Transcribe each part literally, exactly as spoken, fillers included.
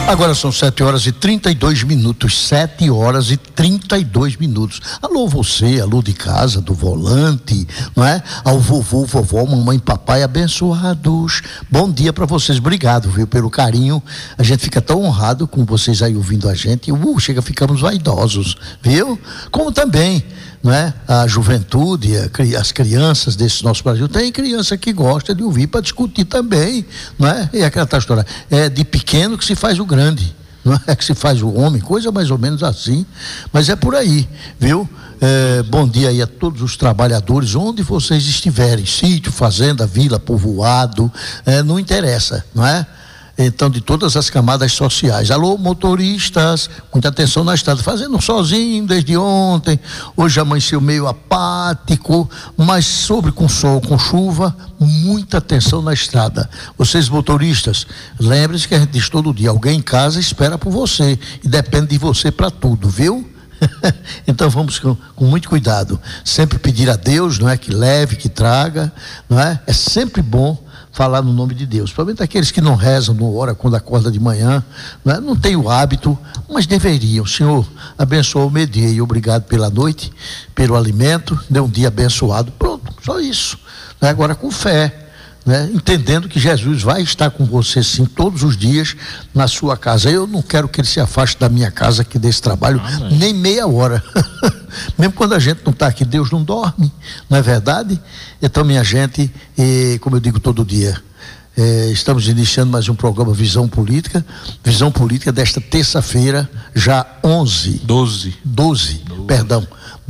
Agora são sete horas e trinta e dois minutos, sete horas e trinta e dois minutos. Alô você, alô de casa, do volante, não é? Ao vovô, vovó, mamãe, papai, abençoados. Bom dia para vocês, obrigado, viu, pelo carinho. A gente fica tão honrado com vocês aí ouvindo a gente. Uh, chega, ficamos vaidosos, viu? Como também, não é? A juventude, a, as crianças desse nosso Brasil, tem criança que gosta de ouvir para discutir também, não é? E aquela tal história, é de pequeno que se faz o grande, não é que se faz o homem, coisa mais ou menos assim, mas é por aí, viu? É, bom dia aí a todos os trabalhadores, onde vocês estiverem, sítio, fazenda, vila, povoado, é, não interessa, não é? Então, de todas as camadas sociais. Alô, motoristas, muita atenção na estrada, fazendo sozinho desde ontem, hoje amanheceu meio apático, mas sobre com sol, com chuva, muita atenção na estrada. Vocês motoristas, lembrem-se que a gente diz todo dia, alguém em casa espera por você, e depende de você para tudo, viu? Então vamos com, com muito cuidado, sempre pedir a Deus, não é, que leve, que traga, não é? É sempre bom falar no nome de Deus, principalmente aqueles que não rezam, não oram quando acorda de manhã, não é? Não tem o hábito, mas deveriam. Senhor, abençoa o meu dia e obrigado pela noite, pelo alimento, dê um dia abençoado, pronto, só isso, não é? Agora com fé, né? Entendendo que Jesus vai estar com você sim todos os dias na sua casa. Eu não quero que ele se afaste da minha casa aqui desse trabalho, Amém. Nem meia hora. Mesmo quando a gente não está aqui, Deus não dorme, não é verdade? Então, minha gente, eh, como eu digo todo dia, eh, estamos iniciando mais um programa Visão Política, Visão Política desta terça-feira, já onze, doze, doze, perdão,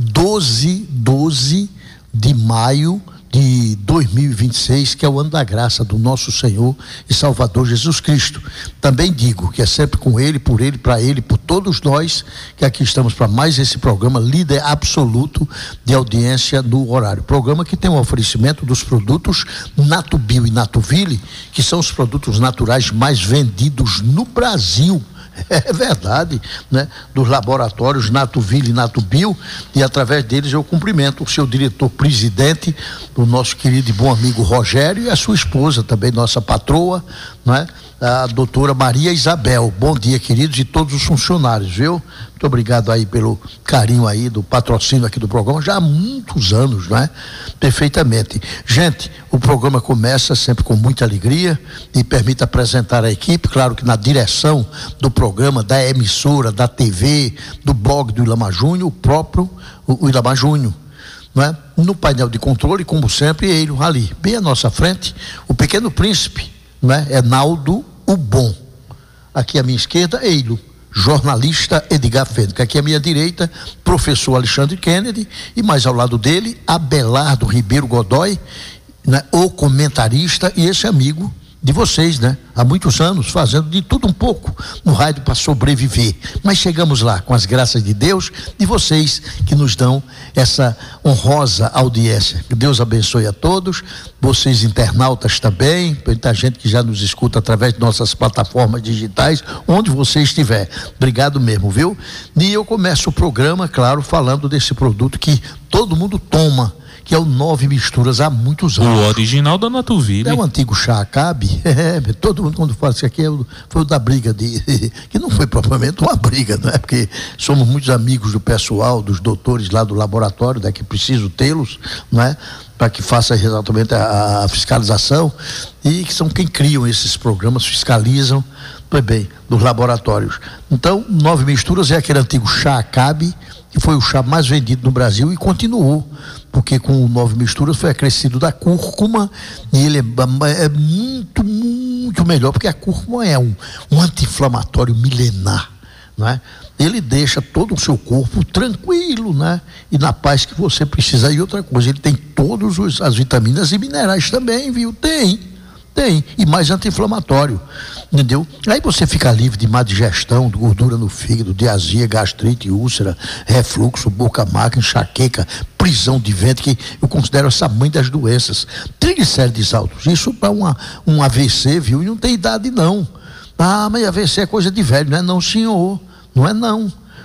doze, doze de maio de dois mil e vinte e seis, que é o ano da graça do nosso Senhor e Salvador Jesus Cristo. Também digo que é sempre com Ele, por Ele, para Ele, por todos nós, que aqui estamos para mais esse programa, líder absoluto de audiência no horário. Programa que tem um oferecimento dos produtos Natubio e Natuville, que são os produtos naturais mais vendidos no Brasil. É verdade, né? Dos laboratórios Natuville e Natubio, e através deles eu cumprimento o seu diretor-presidente, o nosso querido e bom amigo Rogério, e a sua esposa também, nossa patroa, né? A doutora Maria Isabel. Bom dia, queridos, e todos os funcionários, viu? Muito obrigado aí pelo carinho aí do patrocínio aqui do programa, já há muitos anos, não é? Perfeitamente. Gente, o programa começa sempre com muita alegria e permite apresentar a equipe, claro que na direção do programa, da emissora, da T V, do blog do Ilamar Júnior, o próprio o, o Ilamar Júnior. Não é? No painel de controle, como sempre, ele ali, bem à nossa frente, o pequeno príncipe, não é? É Naldo o Bom. Aqui à minha esquerda, Eilo, jornalista Edgar Fênix. Aqui à minha direita, professor Alexandre Kennedy, e mais ao lado dele, Abelardo Ribeiro Godoy, né? O comentarista e esse amigo de vocês, né? Há muitos anos fazendo de tudo um pouco no rádio para sobreviver, mas chegamos lá com as graças de Deus, de vocês que nos dão essa honrosa audiência. Que Deus abençoe a todos, vocês internautas também, muita gente que já nos escuta através de nossas plataformas digitais, onde você estiver. Obrigado mesmo, viu? E eu começo o programa, claro, falando desse produto que todo mundo toma, que é o Nove Misturas há muitos anos. O original da Natuville. É o antigo chá Acabe. É, todo mundo quando fala isso aqui é o, foi o da briga de, que não foi propriamente uma briga, não é? Porque somos muitos amigos do pessoal, dos doutores lá do laboratório, né, que preciso tê-los, não é? Para que faça exatamente a, a fiscalização, e que são quem criam esses programas, fiscalizam, pois bem, dos laboratórios. Então, Nove Misturas é aquele antigo chá Acabe, que foi o chá mais vendido no Brasil e continuou, porque com o Nove Misturas foi acrescido da cúrcuma, e ele é, é muito, muito melhor, porque a cúrcuma é um, um anti-inflamatório milenar, não é? Ele deixa todo o seu corpo tranquilo, né? E na paz que você precisa. E outra coisa, ele tem todas as vitaminas e minerais também, viu? Tem, tem, e mais anti-inflamatório, entendeu? Aí você fica livre de má digestão, de gordura no fígado, de azia, gastrite, úlcera, refluxo, boca marca, enxaqueca, prisão de ventre, que eu considero essa mãe das doenças. Triglicérides altos, isso para uma, um A V C, viu? E não tem idade não. Ah, mas A V C é coisa de velho, não é não, senhor, não é não.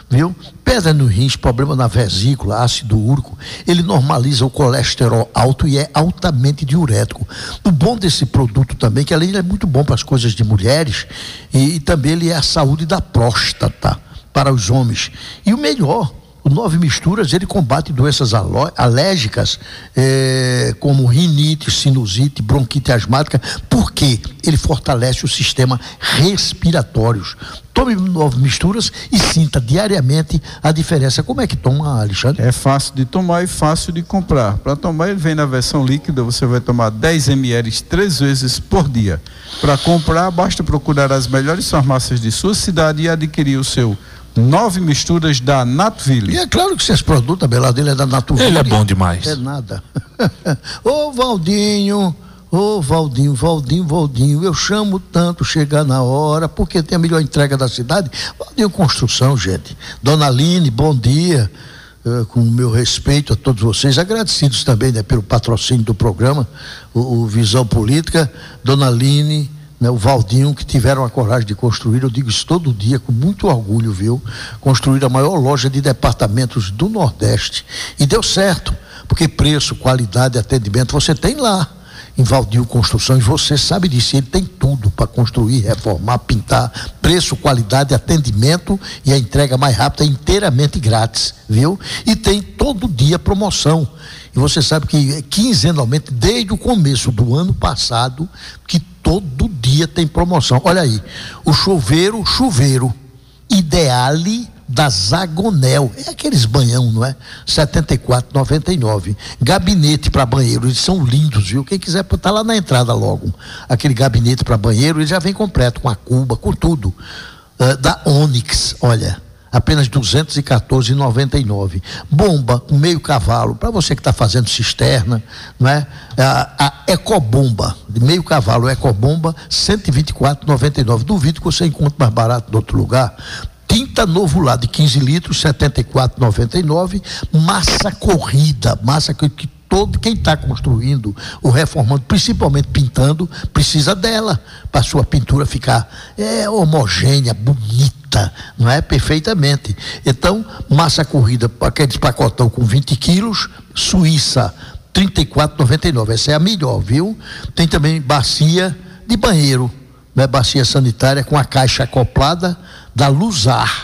viu? Pedra no rins, problema na vesícula, ácido úrico, ele normaliza o colesterol alto e é altamente diurético. O bom desse produto também, que além de é muito bom para as coisas de mulheres, e, e também ele é a saúde da próstata para os homens. E o melhor, o Nove Misturas, ele combate doenças alérgicas, é, como rinite, sinusite, bronquite asmática, porque ele fortalece o sistema respiratório. Tome Nove Misturas e sinta diariamente a diferença. Como é que toma, Alexandre? É fácil de tomar e fácil de comprar. Para tomar, ele vem na versão líquida, você vai tomar dez mililitros três vezes por dia. Para comprar, basta procurar as melhores farmácias de sua cidade e adquirir o seu Nove Misturas da Natville. E é claro que esse produto, a bela dele é da Natville. Ele é bom demais. É nada. Ô Valdinho, ô Valdinho, Valdinho, Valdinho, eu chamo tanto chegar na hora, porque tem a melhor entrega da cidade. Valdinho Construção, gente. Dona Aline, bom dia. Uh, com o meu respeito a todos vocês, agradecidos também, né, pelo patrocínio do programa, o, o Visão Política, Dona Aline, né, o Valdinho, que tiveram a coragem de construir, eu digo isso todo dia com muito orgulho, viu? Construir a maior loja de departamentos do Nordeste, e deu certo, porque preço, qualidade, atendimento você tem lá em Valdinho Construções, você sabe disso, ele tem tudo para construir, reformar, pintar, preço, qualidade, atendimento e a entrega mais rápida, inteiramente grátis, viu? E tem todo dia promoção. E você sabe que quinzenalmente, desde o começo do ano passado, que todo dia tem promoção. Olha aí, o chuveiro, chuveiro Ideale da Zagonel, é aqueles banhão, não é? setenta e quatro reais e noventa e nove centavos. Gabinete para banheiro, eles são lindos, viu? Quem quiser tá lá na entrada logo. Aquele gabinete para banheiro, ele já vem completo, com a cuba, com tudo. Uh, da Onyx, olha, apenas duzentos e quatorze reais e noventa e nove centavos. Bomba, meio cavalo, para você que está fazendo cisterna, não é? A, a Ecobomba, de meio cavalo, Ecobomba, cento e vinte e quatro reais e noventa e nove centavos. Duvido que você encontre mais barato de outro lugar. Tinta Novo Lar de quinze litros, setenta e quatro reais e noventa e nove centavos. Massa corrida, massa que, que todo quem está construindo ou reformando, principalmente pintando, precisa dela para sua pintura ficar é, homogênea, bonita, não é? Perfeitamente. Então, massa corrida, aqueles pacotão com vinte quilos, Suíça, trinta e quatro reais e noventa e nove centavos. Essa é a melhor, viu? Tem também bacia de banheiro, né? Bacia sanitária com a caixa acoplada da Luzar.